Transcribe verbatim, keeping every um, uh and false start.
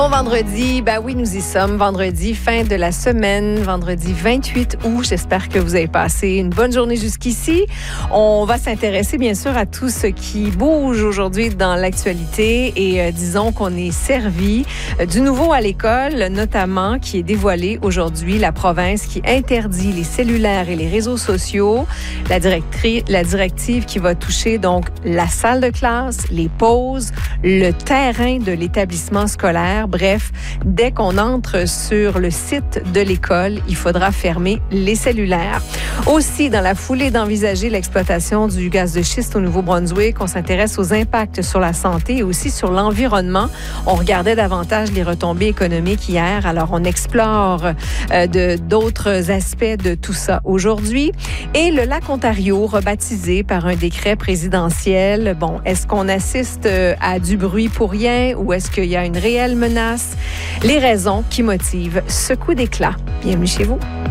Bon vendredi, ben oui, nous y sommes. Vendredi, fin de la semaine, vendredi vingt-huit août. J'espère que vous avez passé une bonne journée jusqu'ici. On va s'intéresser bien sûr à tout ce qui bouge aujourd'hui dans l'actualité et euh, disons qu'on est servi euh, du nouveau à l'école, notamment qui est dévoilé aujourd'hui, la province qui interdit les cellulaires et les réseaux sociaux, la, directrice, la directive qui va toucher donc la salle de classe, les pauses, le terrain de l'établissement scolaire. Bref, dès qu'on entre sur le site de l'école, il faudra fermer les cellulaires. Aussi, dans la foulée d'envisager l'exploitation du gaz de schiste au Nouveau-Brunswick, on s'intéresse aux impacts sur la santé et aussi sur l'environnement. On regardait davantage les retombées économiques hier, alors on explore euh, de, d'autres aspects de tout ça aujourd'hui. Et le lac Ontario, rebaptisé par un décret présidentiel. Bon, est-ce qu'on assiste à du bruit pour rien ou est-ce qu'il y a une réelle menace? Les raisons qui motivent ce coup d'éclat. Bienvenue chez vous.